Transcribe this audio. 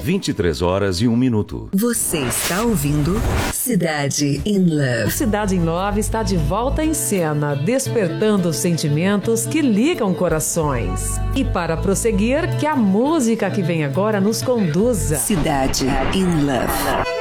23h01. Você está ouvindo Cidade in Love. O Cidade in Love está de volta em cena, despertando sentimentos que ligam corações. E para prosseguir, que a música que vem agora nos conduza. Cidade in Love.